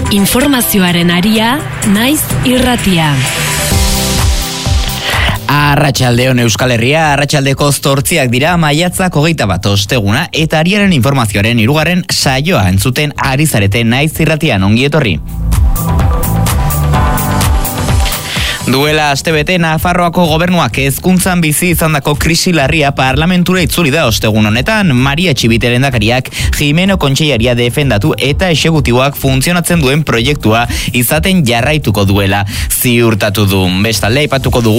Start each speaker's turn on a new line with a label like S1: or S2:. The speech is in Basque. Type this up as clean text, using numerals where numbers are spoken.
S1: Informazioaren aria, naiz irratia.
S2: Arratsaldeon Euskal Herria, arratsaldeko 8 dira, maiatzak 21 osteguna, eta ariaren informazioaren 3. saioa entzuten ari zarete naiz irratian, ongi etorri. Duela astebete Nafarroako gobernuak hezkuntzan bizi izandako krisi larria parlamentura itzuli da ostegun honetan. Maria Txibite lehendakariak Jimeno Kontseilaria defendatu eta exekutiboak funtzionatzen duen proiektua izaten jarraituko duela ziurtatu du. Bestalde aipatuko dugu